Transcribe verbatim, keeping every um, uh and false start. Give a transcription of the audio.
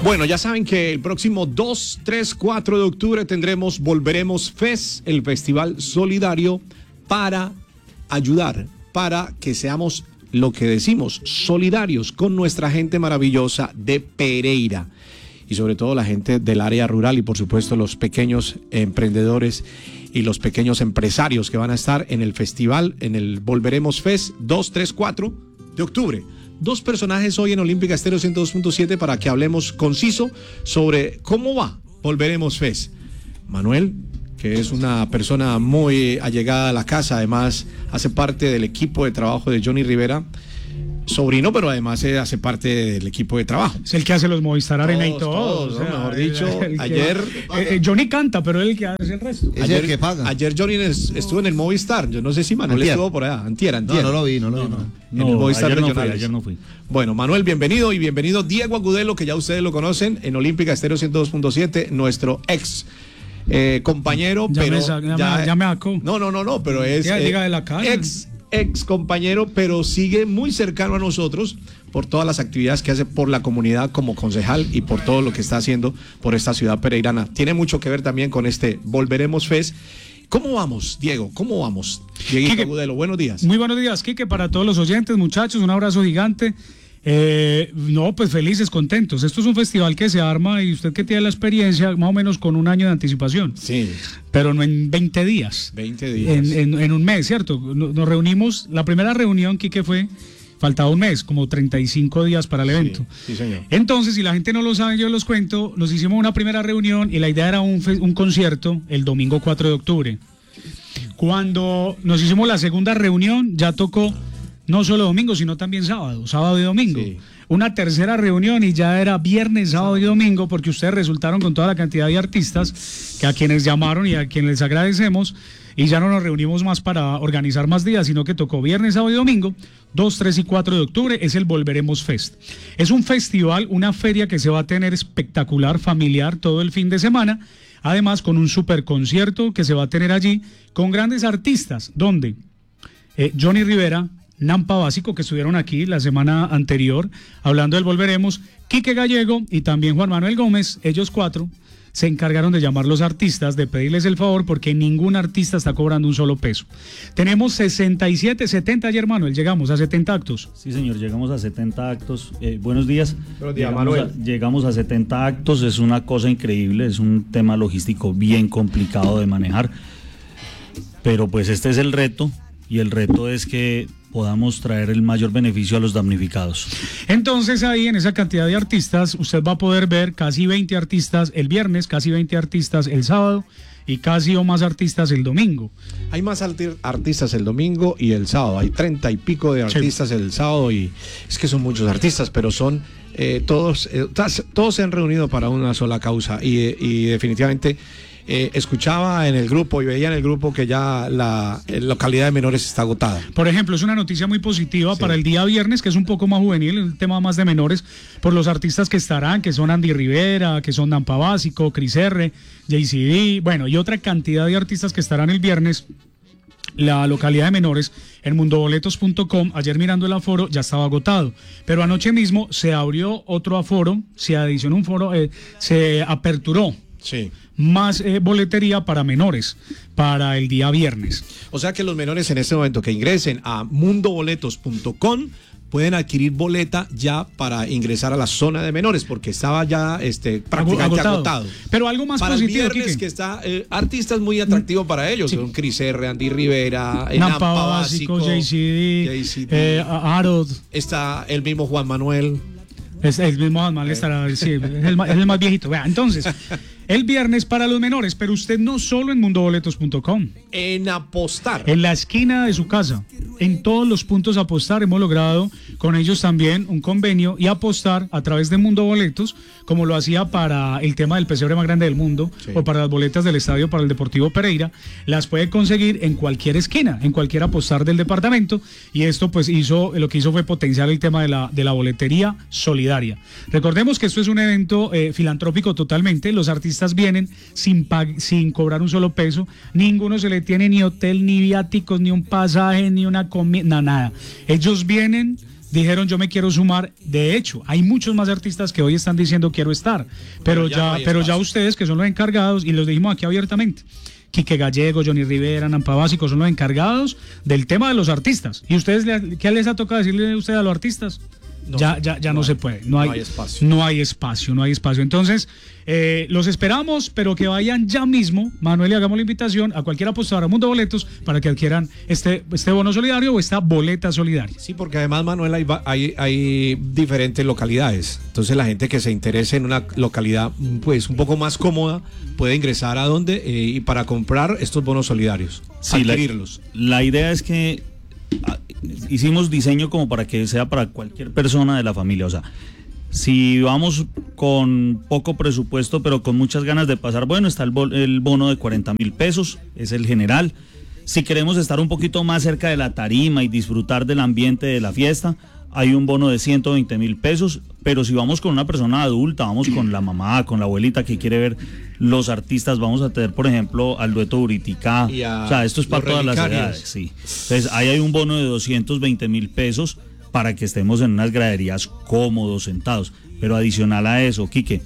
Bueno, ya saben que el próximo dos, tres, cuatro de octubre tendremos Volveremos Fest, el festival solidario para ayudar, para que seamos lo que decimos, solidarios con nuestra gente maravillosa de Pereira y sobre todo la gente del área rural y por supuesto los pequeños emprendedores y los pequeños empresarios que van a estar en el festival, en el Volveremos Fest dos, tres, cuatro de octubre. Dos personajes hoy en Olímpica Estéreo ciento dos punto siete para que hablemos conciso sobre cómo va Volveremos Fest. Manuel, que es una persona muy allegada a la casa, además hace parte del equipo de trabajo de Johnny Rivera, sobrino, pero además hace parte del equipo de trabajo. Es el que hace los Movistar Arena y todo. Todos, o sea, ¿no? Mejor dicho, el, el ayer... Que, eh, Johnny canta, pero él el que hace el resto. Es ayer, el que paga. Ayer Johnny estuvo en el Movistar, yo no sé si Manuel Antier. estuvo por allá, antier, antier. No, no lo vi, no lo vi. No, No. en No, el Movistar ayer no fui, Regionales. ayer no fui. Bueno, Manuel, bienvenido y bienvenido Diego Agudelo, que ya ustedes lo conocen en Olímpica Estéreo ciento dos punto siete, nuestro ex eh, compañero, Ya pero me sa- ya ya, me- ya me sacó. No, no, no, no, pero es Diga- eh, diga de la casa. ex ex compañero, pero sigue muy cercano a nosotros por todas las actividades que hace por la comunidad como concejal y por todo lo que está haciendo por esta ciudad pereirana. Tiene mucho que ver también con este Volveremos Fest. ¿Cómo vamos, Diego? ¿Cómo vamos? Dieguito Quique, Agudelo, buenos días. Muy buenos días, Quique, para todos los oyentes, muchachos, un abrazo gigante. Eh, no, pues felices, contentos. Esto es un festival que se arma y usted que tiene la experiencia, más o menos con un año de anticipación. Sí, Pero no en veinte días. veinte días. En, en, en un mes, ¿cierto? Nos, nos reunimos, la primera reunión, Quique, fue, faltaba un mes, como treinta y cinco días para el evento. Sí, sí, señor. Entonces, si la gente no lo sabe, yo los cuento, nos hicimos una primera reunión y la idea era un, fe- un concierto el domingo cuatro de octubre. Cuando nos hicimos la segunda reunión, ya tocó no solo domingo, sino también sábado, sábado y domingo. Sí. Una tercera reunión y ya era viernes, sábado y domingo, porque ustedes resultaron con toda la cantidad de artistas que a quienes llamaron y a quienes les agradecemos, y ya no nos reunimos más para organizar más días, sino que tocó viernes, sábado y domingo, dos, tres y cuatro de octubre, es el Volveremos Fest. Es un festival, una feria que se va a tener espectacular, familiar, todo el fin de semana, además con un super concierto que se va a tener allí, con grandes artistas, donde eh, Johnny Rivera, Nampa Básico, que estuvieron aquí la semana anterior hablando del Volveremos, Quique Gallego y también Juan Manuel Gómez, ellos cuatro se encargaron de llamar los artistas, de pedirles el favor, porque ningún artista está cobrando un solo peso. Tenemos sesenta y siete, setenta ayer, Manuel, llegamos a setenta actos. Sí, señor, llegamos a setenta actos. Eh, buenos días. Buenos días, llegamos Manuel. A, llegamos a setenta actos, es una cosa increíble, es un tema logístico bien complicado de manejar, pero pues este es el reto, y el reto es que podamos traer el mayor beneficio a los damnificados. Entonces ahí en esa cantidad de artistas usted va a poder ver casi veinte artistas el viernes, casi veinte artistas el sábado y casi o más artistas el domingo. Hay más arti- artistas el domingo y el sábado. Hay treinta y pico de artistas el sábado y es que son muchos artistas, pero son eh, todos, eh, tas- todos se han reunido para una sola causa y, eh, y definitivamente eh, escuchaba en el grupo y veía en el grupo que ya la eh, localidad de menores está agotada. Por ejemplo, es una noticia muy positiva Sí. para el día viernes, que es un poco más juvenil, el tema más de menores, por los artistas que estarán, que son Andy Rivera, que son Nampa Básico, Cris R, J C D, bueno, y otra cantidad de artistas que estarán el viernes. La localidad de menores en mundoboletos punto com, ayer mirando el aforo ya estaba agotado, pero anoche mismo se abrió otro aforo, se adicionó un foro, eh, se aperturó Sí. más eh, boletería para menores para el día viernes. O sea que los menores en este momento que ingresen a mundoboletos punto com pueden adquirir boleta ya para ingresar a la zona de menores, porque estaba ya este, prácticamente Agotado. agotado. Pero algo más para positivo, el viernes Quique. que está eh, artistas muy atractivos para ellos, Sí. son Cris R, Andy Rivera, eh, Nampa Básico, J C D, J C D, eh, Arod, está el mismo Juan Manuel. es el mismo Juan Manuel estará, sí, es, el, más- es el más viejito. Vea, entonces, el viernes para los menores, pero usted no solo en mundoboletos punto com. En apostar. En la esquina de su casa, en todos los puntos apostar, hemos logrado con ellos también un convenio y apostar a través de Mundo Boletos, como lo hacía para el tema del pesebre más grande del mundo, Sí. o para las boletas del estadio para el Deportivo Pereira, las puede conseguir en cualquier esquina, en cualquier apostar del departamento, y esto pues hizo, lo que hizo fue potenciar el tema de la, de la boletería solidaria. Recordemos que esto es un evento eh, filantrópico totalmente, los artistas vienen sin, pag- sin cobrar un solo peso, ninguno se le tiene ni hotel, ni viáticos, ni un pasaje, ni una comida, nada, nada. Ellos vienen dijeron yo me quiero sumar. De hecho, hay muchos más artistas que hoy están diciendo quiero estar, pero, pero ya, ya no pero ya ustedes que son los encargados, y los dijimos aquí abiertamente, Quique Gallego, Johnny Rivera, Nampa Básico son los encargados del tema de los artistas. ¿Y ustedes qué les ha tocado decirle a ustedes a los artistas? No, ya ya, ya no, no se puede, no hay, no hay espacio. No hay espacio, no hay espacio. Entonces, eh, los esperamos, pero que vayan ya mismo, Manuel, y hagamos la invitación a cualquier apostador a Mundo Boletos para que adquieran este, este bono solidario o esta boleta solidaria. Sí, porque además, Manuel, hay, hay, hay diferentes localidades. Entonces, la gente que se interese en una localidad pues un poco más cómoda puede ingresar a donde eh, y para comprar estos bonos solidarios, sí, adquirirlos. La, la idea es que hicimos diseño como para que sea para cualquier persona de la familia, o sea, si vamos con poco presupuesto pero con muchas ganas de pasar, bueno, está el, bol, el bono de cuarenta mil pesos, es el general. Si queremos estar un poquito más cerca de la tarima y disfrutar del ambiente de la fiesta, hay un bono de ciento veinte mil pesos, pero si vamos con una persona adulta, vamos con la mamá, con la abuelita que quiere ver los artistas, vamos a tener, por ejemplo, al dueto Uritica, o sea, esto es para todas las edades, sí. Entonces, ahí hay un bono de doscientos veinte mil pesos para que estemos en unas graderías cómodos, sentados, pero adicional a eso, Quique,